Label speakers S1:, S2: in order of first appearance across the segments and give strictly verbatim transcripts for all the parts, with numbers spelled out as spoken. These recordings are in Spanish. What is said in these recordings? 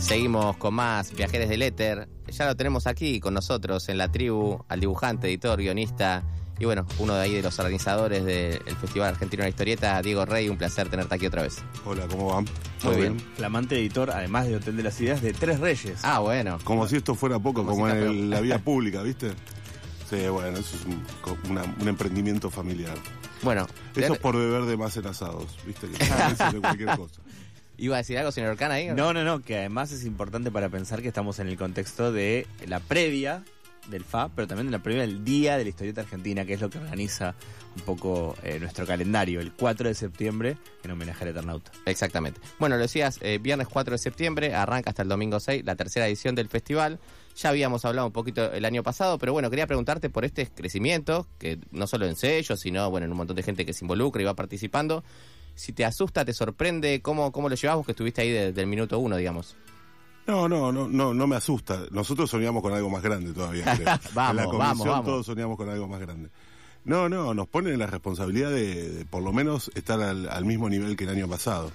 S1: Seguimos con más Viajeros del Éter. Ya lo tenemos aquí con nosotros en la tribu, al dibujante, editor, guionista y bueno, uno de ahí de los organizadores del Festival Argentino de la Historieta, Diego Rey. Un placer tenerte aquí otra vez.
S2: Hola, ¿cómo van?
S1: Muy bien.
S3: Flamante editor, además de Hotel de las Ideas, de Tres Reyes.
S1: Ah, bueno.
S2: Como si esto fuera poco, como,
S1: como si
S2: en
S1: fuera
S2: el- la vida pública, ¿viste? Sí, bueno, eso es un, co- una- un emprendimiento familiar.
S1: Bueno,
S2: Eso es por beber de más en asados, ¿viste? Que se de cualquier cosa.
S1: ¿iba a decir algo, señor Orcán, ahí?
S3: No, no, no, que además es importante para pensar que estamos en el contexto de la previa del F A, pero también de la previa del Día de la Historieta Argentina, que es lo que organiza un poco eh, nuestro calendario, el cuatro de septiembre, en homenaje al Eternauta.
S1: Exactamente. Bueno, lo decías, eh, viernes cuatro de septiembre, arranca hasta el domingo seis, la tercera edición del festival. Ya habíamos hablado un poquito el año pasado, pero bueno, quería preguntarte por este crecimiento, que no solo en sellos, sino bueno, en un montón de gente que se involucra y va participando. Si te asusta, te sorprende, ¿cómo, cómo lo llevas vos que estuviste ahí desde el minuto uno, digamos?
S2: No, no, no, no, no me asusta. Nosotros soñamos con algo más grande todavía. creo.
S1: Vamos,
S2: en la comisión
S1: vamos, vamos.
S2: todos soñamos con algo más grande. No, no, nos ponen la responsabilidad de, de por lo menos estar al, al mismo nivel que el año pasado.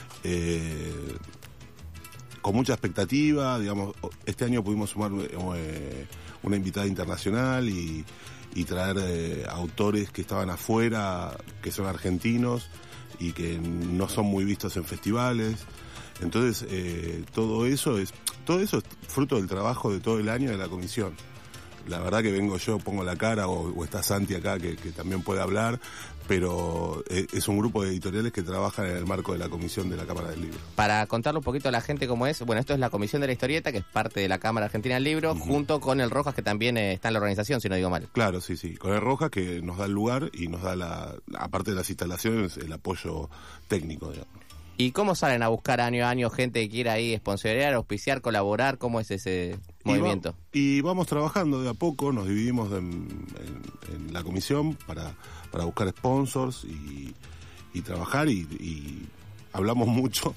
S2: Eh, con mucha expectativa, digamos, este año pudimos sumar eh, una invitada internacional y, y traer eh, autores que estaban afuera, que son argentinos y que no son muy vistos en festivales. Entonces, eh, todo eso es todo eso es fruto del trabajo de todo el año de la comisión. La verdad que vengo yo, pongo la cara, o, o está Santi acá que, que también puede hablar, pero eh, es un grupo de editoriales que trabajan en el marco de la comisión de la Cámara del Libro.
S1: Para contarle un poquito a la gente cómo es, bueno, esto es la Comisión de la Historieta, que es parte de la Cámara Argentina del Libro, uh-huh. junto con el Rojas, que también eh, está en la organización, si no digo mal.
S2: Claro, sí, sí. Con el Rojas, que nos da el lugar y nos da, la, aparte de las instalaciones, el apoyo técnico, digamos.
S1: ¿Y cómo salen a buscar año a año gente que quiera ahí sponsorear, auspiciar, colaborar? ¿Cómo es ese
S2: y
S1: movimiento?
S2: Va, y vamos trabajando de a poco, nos dividimos en, en, en la comisión para, para buscar sponsors y, y trabajar y, y hablamos mucho.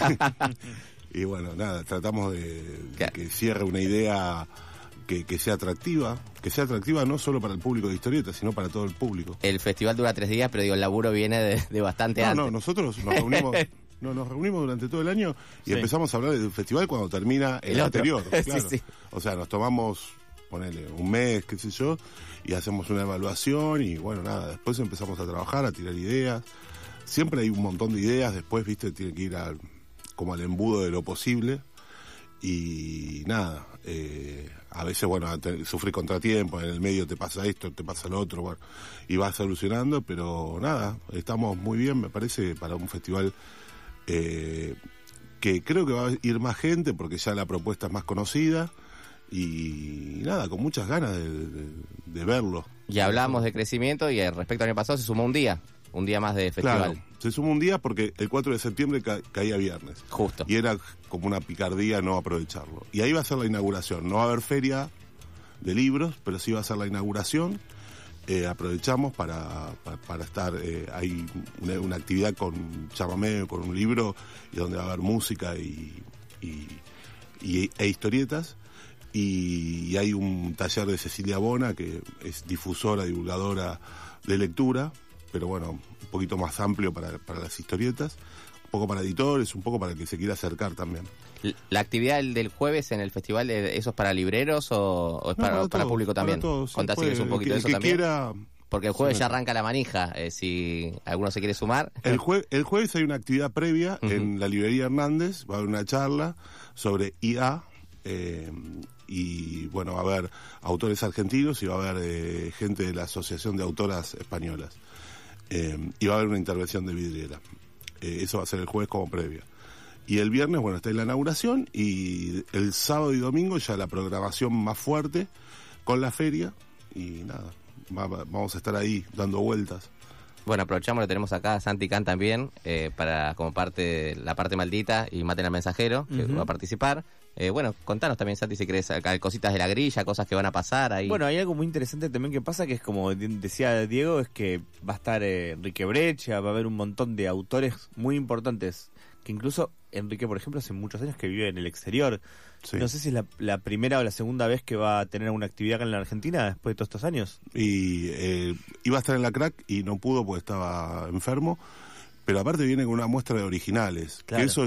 S2: Y bueno, nada, tratamos de, de que cierre una idea que, que sea atractiva, que sea atractiva no solo para el público de historietas, sino para todo el público.
S1: El festival dura tres días, pero digo, el laburo viene de, de bastante
S2: no,
S1: antes.
S2: No, no, nosotros nos reunimos... No, nos reunimos durante todo el año y sí. empezamos a hablar del festival cuando termina el, el anterior. Claro. Sí, sí. O sea, nos tomamos, ponele, un mes, qué sé yo, y hacemos una evaluación y bueno, nada, después empezamos a trabajar, a tirar ideas. Siempre hay un montón de ideas, después, viste, tiene que ir al, como al embudo de lo posible. Y nada, eh, a veces, bueno, te, sufrí contratiempo, en el medio te pasa esto, te pasa lo otro, bueno, y vas solucionando, pero nada, estamos muy bien, me parece, para un festival... Eh, que creo que va a ir más gente porque ya la propuesta es más conocida y nada, con muchas ganas de, de, de verlo.
S1: Y hablamos de crecimiento y respecto al año pasado se sumó un día, un día más de festival.
S2: Claro, se sumó un día porque el cuatro de septiembre ca- caía viernes.
S1: Justo.
S2: Y era como una picardía no aprovecharlo. Y ahí va a ser la inauguración, no va a haber feria de libros, pero sí va a ser la inauguración. Eh, aprovechamos para, para, para estar, eh, hay una, una actividad con chamamé, con un libro, y donde va a haber música y, y, y e historietas, y, y hay un taller de Cecilia Bona, que es difusora, divulgadora de lectura, pero bueno, un poquito más amplio para, para las historietas, un poco para editores, un poco para el que se quiera acercar también.
S1: ¿La actividad del, del jueves en el festival, ¿eso es para libreros o, o es
S2: no,
S1: para,
S2: para,
S1: para
S2: todo,
S1: público también?
S2: Contá
S1: si un poquito
S2: el,
S1: de eso
S2: que
S1: también.
S2: Quiera,
S1: porque el jueves
S2: sí.
S1: ya arranca la manija, eh, si alguno se quiere sumar.
S2: El, jue, el jueves hay una actividad previa uh-huh. en la librería Hernández, va a haber una charla sobre I A, eh, y bueno, va a haber autores argentinos y va a haber eh, gente de la Asociación de Autoras Españolas. Eh, y va a haber una intervención de vidriera. Eh, eso va a ser el jueves como previa. Y el viernes, bueno, está en la inauguración y el sábado y domingo ya la programación más fuerte con la feria y nada, va, va, vamos a estar ahí dando vueltas.
S1: Bueno, aprovechamos, lo tenemos acá, Santi Can también, eh, para como parte de la parte maldita y Maten al Mensajero, que uh-huh. va a participar. Eh, bueno, contanos también, Santi, si querés, cositas de la grilla, cosas que van a pasar ahí.
S3: Bueno, hay algo muy interesante también que pasa, que es como decía Diego, es que va a estar eh, Enrique Brecha, va a haber un montón de autores muy importantes, que incluso Enrique, por ejemplo, hace muchos años que vive en el exterior. Sí. No sé si es la, la primera o la segunda vez que va a tener alguna actividad acá en la Argentina después de todos estos años.
S2: Y eh, iba a estar en la Crack y no pudo porque estaba enfermo, pero aparte viene con una muestra de originales, claro. que eso es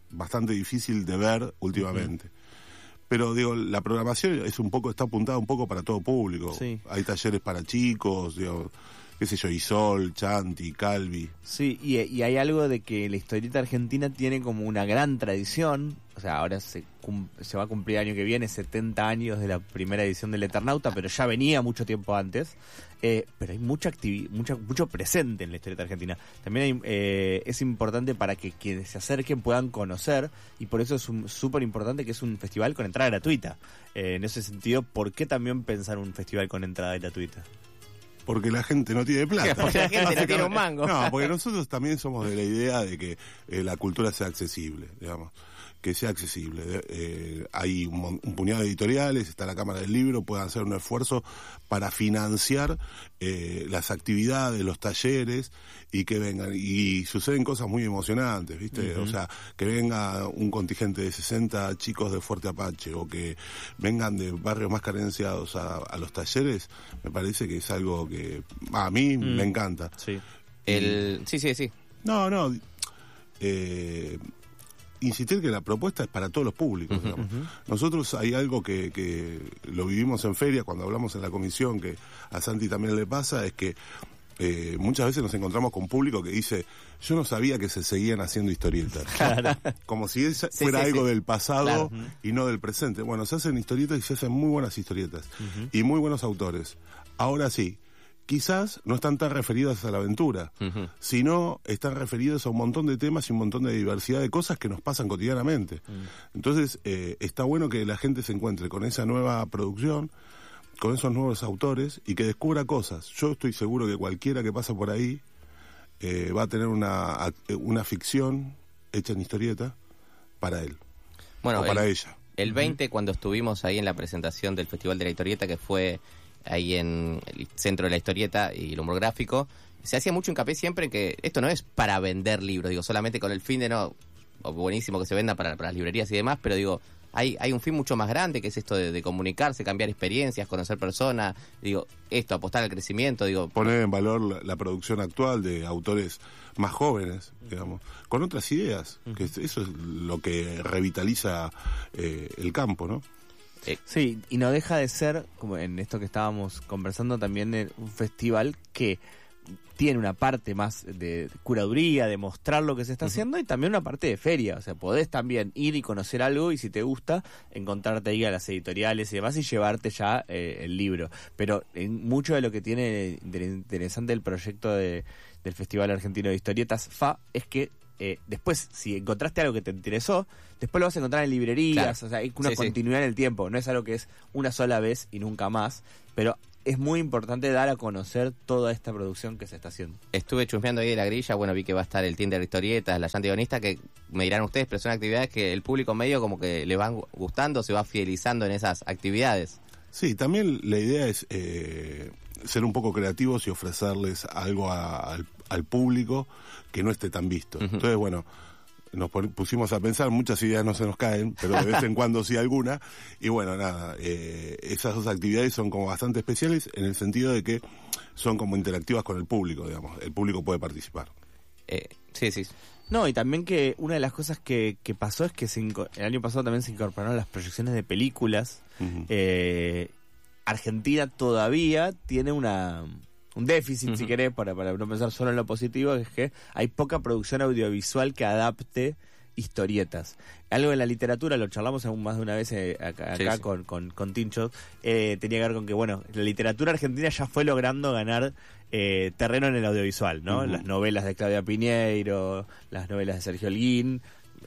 S2: bastante difícil de ver últimamente. Uh-huh. Pero digo, la programación es un poco, está apuntada un poco para todo público.
S3: Sí.
S2: Hay talleres para chicos, digo, qué sé yo, Isol, Chanti, Calvi.
S3: Sí, y, y hay algo de que la historieta argentina tiene como una gran tradición. O sea, ahora se, cum, se va a cumplir el año que viene setenta años de la primera edición del Eternauta, pero ya venía mucho tiempo antes. Eh, pero hay mucha actividad, mucha, mucho presente en la historieta argentina. También hay, eh, es importante para que quienes se acerquen puedan conocer, y por eso es súper importante que es un festival con entrada gratuita. Eh, en ese sentido, ¿por qué también pensar un festival con entrada gratuita?
S2: Porque la gente no tiene plata.
S1: Porque la gente no tiene un mango.
S2: No, porque nosotros también somos de la idea de que eh, la cultura sea accesible, digamos. Que sea accesible. Eh, hay un, un puñado de editoriales, está la Cámara del Libro, puedan hacer un esfuerzo para financiar eh, las actividades, los talleres, y que vengan. Y suceden cosas muy emocionantes, ¿viste? Uh-huh. O sea, que venga un contingente de sesenta chicos de Fuerte Apache, o que vengan de barrios más carenciados a, a los talleres, me parece que es algo que a mí mm. me encanta.
S1: Sí. El... sí, sí, sí.
S2: No, no. Eh... insistir que la propuesta es para todos los públicos, uh-huh, digamos. Uh-huh. Nosotros hay algo que, que lo vivimos en feria, cuando hablamos en la comisión, que a Santi también le pasa, es que eh, muchas veces nos encontramos con público que dice, yo no sabía que se seguían haciendo historietas. Claro. Como si esa sí, fuera sí, algo sí. del pasado, claro. y no del presente. Bueno, se hacen historietas y se hacen muy buenas historietas. Uh-huh. Y muy buenos autores. Ahora sí, quizás no están tan referidas a la aventura, uh-huh. sino están referidas a un montón de temas y un montón de diversidad de cosas que nos pasan cotidianamente. Uh-huh. Entonces, eh, está bueno que la gente se encuentre con esa nueva producción, con esos nuevos autores, y que descubra cosas. Yo estoy seguro que cualquiera que pasa por ahí eh, va a tener una, una ficción hecha en historieta para él,
S1: bueno,
S2: o para
S1: el,
S2: ella.
S1: El veinte, uh-huh. cuando estuvimos ahí en la presentación del Festival de la Historieta, que fue ahí en el centro de la historieta y el humor gráfico, se hacía mucho hincapié siempre en que esto no es para vender libros, digo, solamente con el fin de no, o buenísimo que se venda para, para las librerías y demás, pero digo, hay hay un fin mucho más grande, que es esto de, de comunicarse, cambiar experiencias, conocer personas, digo, esto, apostar al crecimiento, digo...
S2: Poner en valor la, la producción actual de autores más jóvenes, digamos, con otras ideas, que eso es lo que revitaliza eh, el campo, ¿no?
S3: Sí, y no deja de ser, como en esto que estábamos conversando, también un festival que tiene una parte más de curaduría, de mostrar lo que se está uh-huh. haciendo, y también una parte de feria. O sea, podés también ir y conocer algo, y si te gusta, encontrarte ahí a las editoriales y demás, y llevarte ya eh, el libro. Pero en mucho de lo que tiene de interesante el proyecto de, del Festival Argentino de Historietas, F A, es que Eh, después, si encontraste algo que te interesó, después lo vas a encontrar en librerías, claro. O sea, hay una sí, continuidad sí. en el tiempo, no es algo que es una sola vez y nunca más, pero es muy importante dar a conocer toda esta producción que se está haciendo.
S1: Estuve chusmeando ahí de la grilla, bueno, vi que va a estar el Tinder de Historietas, la Llanta Guionista, que me dirán ustedes, pero son actividades que el público medio como que le van gustando, se va fidelizando en esas actividades.
S2: Sí, también la idea es eh, ser un poco creativos y ofrecerles algo a, al, al público que no esté tan visto. Uh-huh. Entonces, bueno, nos pusimos a pensar, muchas ideas no se nos caen, pero de vez en cuando sí alguna, y bueno, nada, eh, esas dos actividades son como bastante especiales en el sentido de que son como interactivas con el público, digamos, el público puede participar.
S1: Eh, sí, sí.
S3: No, y también que una de las cosas que, que pasó es que se inco- el año pasado también se incorporaron las proyecciones de películas. Uh-huh. eh, Argentina todavía tiene una... un déficit, uh-huh. si querés, para, para no pensar solo en lo positivo, es que hay poca producción audiovisual que adapte historietas. Algo en la literatura, lo charlamos aún más de una vez eh, acá, sí, acá sí. Con, con, con Tincho, eh, tenía que ver con que, bueno, la literatura argentina ya fue logrando ganar eh, terreno en el audiovisual, ¿no? Uh-huh. Las novelas de Claudia Piñeiro, las novelas de Sergio Holguín,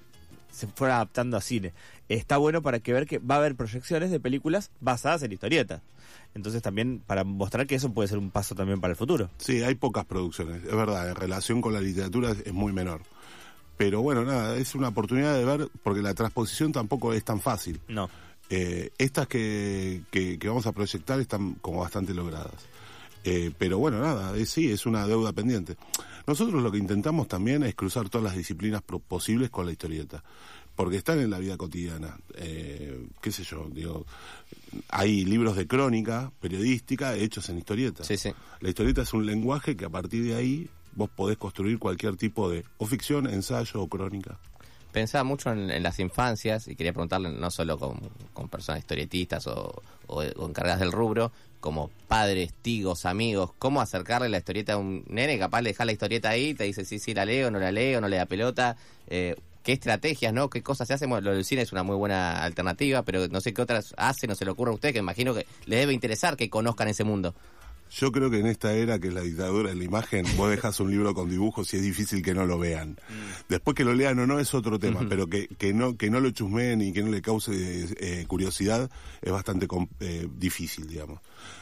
S3: se fueron adaptando a cine. Está bueno para que ver que va a haber proyecciones de películas basadas en historietas. Entonces también para mostrar que eso puede ser un paso también para el futuro.
S2: Sí, hay pocas producciones, es verdad, en relación con la literatura es muy menor. Pero bueno, nada, es una oportunidad de ver, porque la transposición tampoco es tan fácil.
S3: No.
S2: Eh, estas que, que, que vamos a proyectar están como bastante logradas. Eh, pero bueno, nada, es, sí, es una deuda pendiente. Nosotros lo que intentamos también es cruzar todas las disciplinas pro- posibles con la historieta, porque están en la vida cotidiana. Eh, qué sé yo, digo, hay libros de crónica periodística hechos en historietas.
S1: Sí, sí.
S2: La historieta es un lenguaje que a partir de ahí vos podés construir cualquier tipo de o ficción, ensayo o crónica.
S1: Pensaba mucho en, en las infancias y quería preguntarle, no solo con, con personas historietistas o, o, o encargadas del rubro, como padres, tíos, amigos, cómo acercarle la historieta a un nene, capaz de dejar la historieta ahí, te dice sí, sí, la leo, no la leo, no le da pelota, eh, qué estrategias, ¿no? Qué cosas se hacen. Bueno, lo del cine es una muy buena alternativa, pero no sé qué otras hacen o se le ocurre a usted, que imagino que le debe interesar que conozcan ese mundo.
S2: Yo creo que en esta era, que es la dictadura de la imagen, vos dejas un libro con dibujos y es difícil que no lo vean. Mm. Después que lo lean o no es otro tema, uh-huh. pero que, que no que no lo chusmeen y que no le cause eh, curiosidad es bastante eh, difícil, digamos.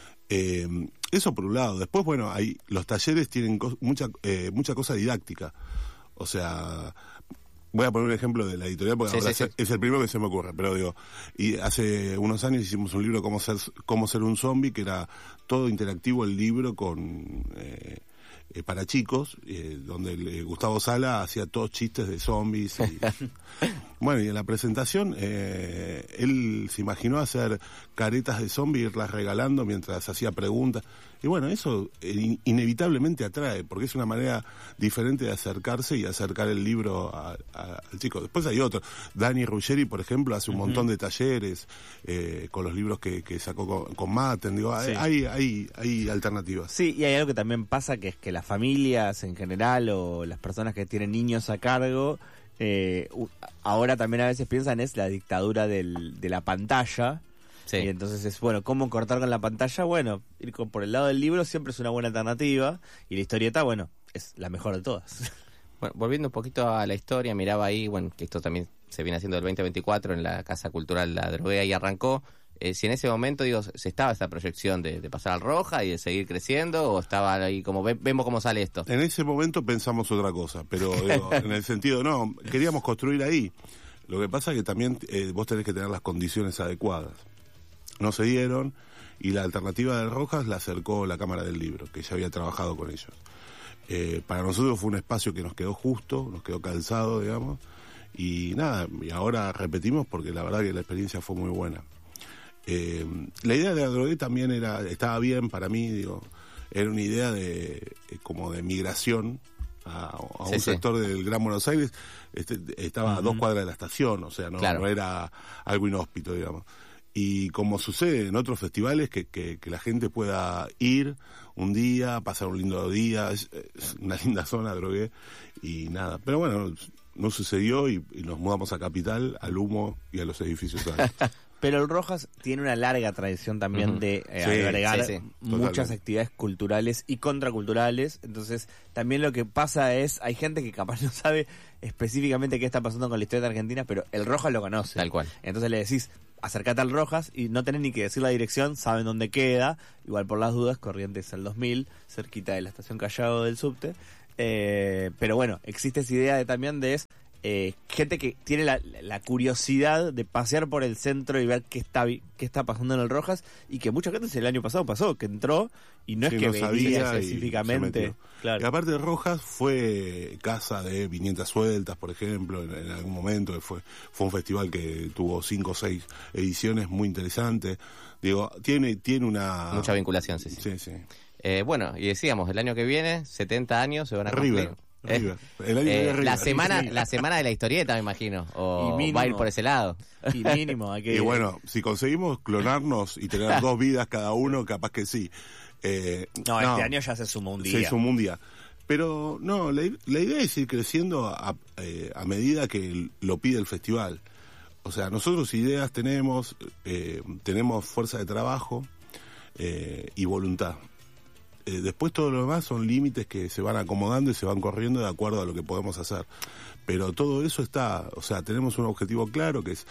S2: Eh, eso por un lado. Después, bueno, hay, los talleres tienen co- mucha, eh, mucha cosa didáctica. O sea... Voy a poner un ejemplo de la editorial porque sí, ahora sí, sí. es el primero que se me ocurre, pero digo, y hace unos años hicimos un libro, Cómo ser, cómo ser un zombie, que era todo interactivo el libro con eh, eh, para chicos, eh, donde eh, Gustavo Sala hacía todos chistes de zombies. Y, bueno, y en la presentación eh, él se imaginó hacer caretas de zombies, irlas regalando mientras hacía preguntas. Y bueno, eso eh, inevitablemente atrae, porque es una manera diferente de acercarse y acercar el libro a, a, al chico. Después hay otro. Dani Ruggeri, por ejemplo, hace un uh-huh. montón de talleres eh, con los libros que, que sacó con, con Matten. Digo, sí. hay, hay, hay alternativas.
S3: Sí, y hay algo que también pasa, que es que las familias en general o las personas que tienen niños a cargo, eh, ahora también a veces piensan es la dictadura del, de la pantalla. Sí. Y entonces es, bueno, ¿cómo cortar con la pantalla? Bueno, ir con, por el lado del libro siempre es una buena alternativa, y la historieta, bueno, es la mejor de todas.
S1: Bueno, volviendo un poquito a la historia, miraba ahí, bueno, que esto también se viene haciendo del veinte veinticuatro en la Casa Cultural La Droguea y arrancó. Eh, si en ese momento, digo, se estaba esa proyección de, de pasar al Roja y de seguir creciendo, o estaba ahí como, ve, vemos cómo sale esto.
S2: En ese momento pensamos otra cosa, pero digo, en el sentido, no, queríamos construir ahí. Lo que pasa es que también eh, vos tenés que tener las condiciones adecuadas. No se dieron, y la alternativa de Rojas la acercó la Cámara del Libro, que ya había trabajado con ellos. Eh, para nosotros fue un espacio que nos quedó justo, nos quedó calzado, digamos, y nada, y ahora repetimos porque la verdad que la experiencia fue muy buena. Eh, la idea de la Drogué también era, estaba bien para mí, digo, era una idea de como de migración a, a sí, un sí. sector del Gran Buenos Aires. Este, estaba uh-huh. a dos cuadras de la estación, o sea, no, claro. no era algo inhóspito, digamos. Y como sucede en otros festivales, que, que, que la gente pueda ir un día, pasar un lindo día, es, es una linda zona, Drogué, y nada. Pero bueno, no sucedió y, y nos mudamos a Capital, al humo y a los edificios altos.
S3: Pero el Rojas tiene una larga tradición también uh-huh. de eh, sí, agregar sí, sí. muchas Totalmente. actividades culturales y contraculturales. Entonces, también lo que pasa es, hay gente que capaz no sabe específicamente qué está pasando con la historia de Argentina, pero el Rojas lo conoce.
S1: Tal cual.
S3: Entonces le decís, acércate al Rojas, y no tenés ni que decir la dirección, saben dónde queda. Igual por las dudas, Corrientes al dos mil, cerquita de la estación Callao del subte. Eh, pero bueno, existe esa idea de, también de es, eh, gente que tiene la, la curiosidad de pasear por el centro y ver qué está qué está pasando en el Rojas, y que mucha gente el año pasado pasó, que entró y no sí, es que no veía específicamente.
S2: Claro. Y aparte de Rojas fue casa de Viñetas Sueltas, por ejemplo, en, en algún momento fue fue un festival que tuvo cinco o seis ediciones muy interesantes. Digo, tiene tiene una
S1: mucha vinculación, sí, sí.
S2: sí, sí.
S1: Eh, bueno, y decíamos, el año que viene, setenta años se van a cumplir.
S2: River. River. El año
S1: eh,
S2: River.
S1: La semana la semana de la historieta, me imagino. O mínimo, va a ir por ese lado.
S3: Y mínimo. Hay que...
S2: Y bueno, si conseguimos clonarnos y tener dos vidas cada uno, capaz que sí. Eh,
S3: no, no, este año ya se sumó un día.
S2: Se sumó un día. Pero no, la, la idea es ir creciendo a, eh, a medida que lo pide el festival. O sea, nosotros ideas tenemos, eh, tenemos fuerza de trabajo eh, y voluntad. Eh, después todo lo demás son límites que se van acomodando y se van corriendo de acuerdo a lo que podemos hacer. Pero todo eso está, o sea, tenemos un objetivo claro, que es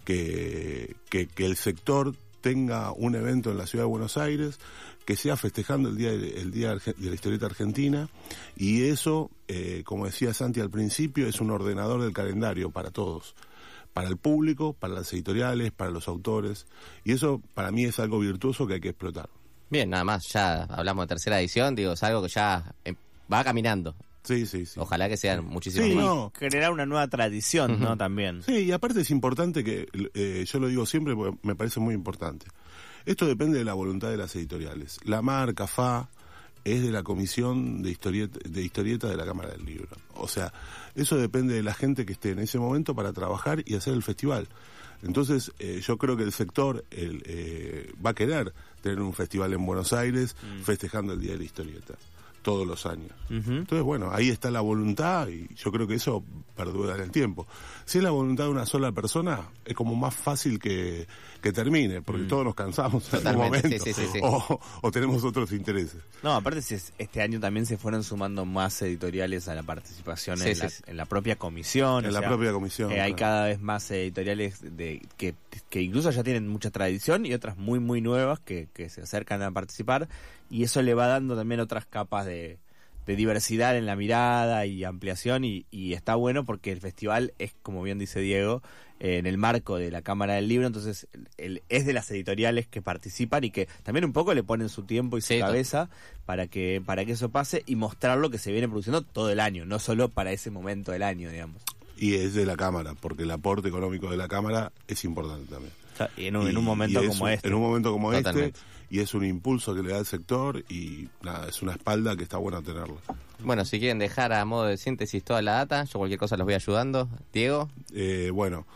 S2: que, que, que el sector tenga un evento en la ciudad de Buenos Aires, que sea festejando el día el día de la historieta argentina, y eso, eh, como decía Santi al principio, es un ordenador del calendario para todos, para el público, para las editoriales, para los autores, y eso para mí es algo virtuoso que hay que explotar.
S1: Bien, nada más, ya hablamos de tercera edición, digo, es algo que ya va caminando.
S2: Sí, sí, sí.
S1: Ojalá que sean muchísimos
S2: sí,
S1: más.
S2: No.
S3: Generar una nueva tradición, uh-huh. ¿no? También.
S2: Sí, y aparte es importante que, eh, yo lo digo siempre porque me parece muy importante. Esto depende de la voluntad de las editoriales. La Marca, F A, es de la Comisión de Historieta, de Historieta de la Cámara del Libro. O sea, eso depende de la gente que esté en ese momento para trabajar y hacer el festival. Entonces, eh, yo creo que el sector el, eh, va a querer tener un festival en Buenos Aires mm. festejando el Día de la Historieta todos los años. Uh-huh. Entonces, bueno, ahí está la voluntad y yo creo que eso perdura en el tiempo. Si es la voluntad de una sola persona, es como más fácil que, que termine, porque mm. todos nos cansamos Totalmente, en algún momento sí, sí, sí, sí. O, o tenemos otros intereses.
S3: No, aparte este año también se fueron sumando más editoriales a la participación sí, en, sí, la, sí. en la propia comisión.
S2: En la sea, propia comisión.
S3: Eh, claro. Hay cada vez más editoriales de que, que incluso ya tienen mucha tradición y otras muy, muy nuevas que, que se acercan a participar. Y eso le va dando también otras capas de, de diversidad en la mirada y ampliación y, y está bueno porque el festival es, como bien dice Diego, eh, en el marco de la Cámara del Libro, entonces el, es de las editoriales que participan y que también un poco le ponen su tiempo y su sí, cabeza para que, para que eso pase y mostrar lo que se viene produciendo todo el año, no solo para ese momento del año, digamos.
S2: Y es de la Cámara, porque el aporte económico de la Cámara es importante también.
S3: Y en un, y, en un momento como
S2: un,
S3: este.
S2: En un momento como Totalmente. este, y es un impulso que le da el sector y nada, es una espalda que está bueno tenerla.
S1: Bueno, si quieren dejar a modo de síntesis toda la data, yo cualquier cosa los voy ayudando. Diego.
S2: Eh, bueno,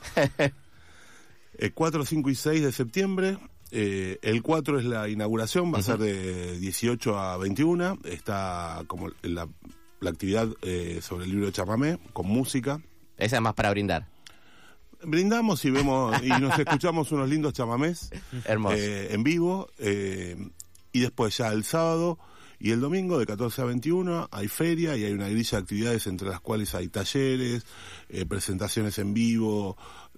S2: el cuatro, cinco y seis de septiembre. Eh, el cuatro es la inauguración, va uh-huh. a ser de dieciocho a veintiuno. Está como la, la actividad eh, sobre el libro de chamamé, con música.
S1: Esa es más para brindar.
S2: Brindamos y vemos y nos escuchamos unos lindos chamamés eh, en vivo eh, y después ya el sábado y el domingo de catorce a veintiuno hay feria y hay una grilla de actividades entre las cuales hay talleres, eh, presentaciones en vivo,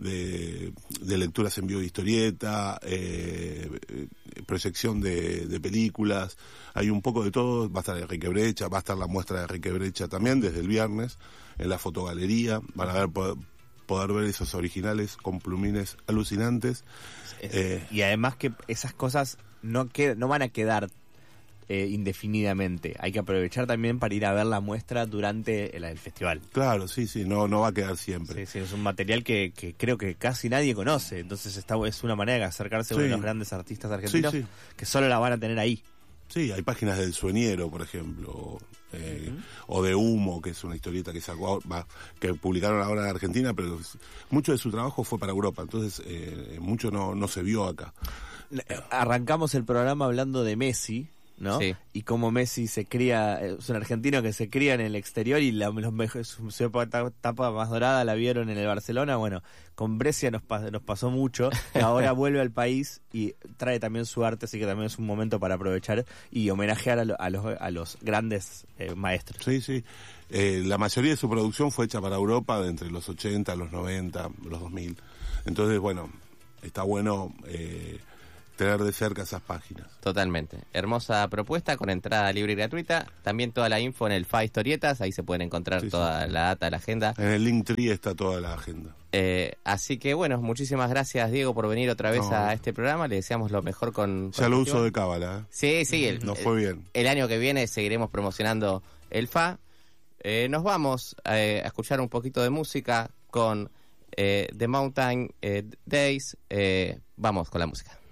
S2: de, de lecturas en vivo de historieta, eh, proyección de, de películas, hay un poco de todo, va a estar Enrique Brecha, va a estar la muestra de Enrique Brecha también desde el viernes en la fotogalería, van a ver poder ver esos originales con plumines alucinantes.
S3: Eh, y además que esas cosas no qued- no van a quedar eh, indefinidamente. Hay que aprovechar también para ir a ver la muestra durante el, el festival.
S2: Claro, sí, sí, no no va a quedar siempre.
S3: Sí, sí, es un material que, que creo que casi nadie conoce. Entonces está, es una manera de acercarse sí. a uno de los grandes artistas argentinos sí, sí. que solo la van a tener ahí.
S2: Sí, hay páginas del Sueñero, por ejemplo, eh, uh-huh. o de Humo, que es una historieta que sacó, va, que publicaron ahora en Argentina, pero mucho de su trabajo fue para Europa, entonces eh, mucho no, no se vio acá.
S3: Arrancamos el programa hablando de Messi, ¿no? Sí. Y cómo Messi se cría, es un argentino que se cría en el exterior y la, los mejores, su, su etapa más dorada la vieron en el Barcelona. Bueno, con Brescia nos, nos pasó mucho, y ahora vuelve al país y trae también su arte, así que también es un momento para aprovechar y homenajear a, lo, a, los, a los grandes eh, maestros.
S2: Sí, sí. Eh, la mayoría de su producción fue hecha para Europa, de entre los ochenta, los noventa, los dos mil. Entonces, bueno, está bueno Eh, tener de cerca esas páginas.
S1: Totalmente. Hermosa propuesta con entrada libre y gratuita. También toda la info en el F A Historietas. Ahí se pueden encontrar sí, toda sí. la data, la agenda.
S2: En el Linktree está toda la agenda.
S1: Eh, así que bueno, muchísimas gracias Diego por venir otra vez no. a este programa. Le deseamos lo mejor con... con
S2: ya lo uso de cábala. ¿eh?
S1: Sí, sí. El,
S2: Nos fue bien.
S1: El, el año que viene seguiremos promocionando el F A. Eh, nos vamos eh, a escuchar un poquito de música con eh, The Mountain eh, Days. Eh, vamos con la música.